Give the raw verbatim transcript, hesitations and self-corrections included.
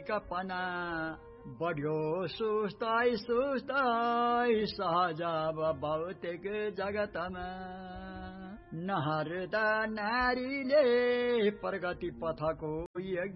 कपना बढ्यो सुस्ताई सुस्ताई सहज भौतिक जगतमा नहर्दा नारीले प्रगति पथको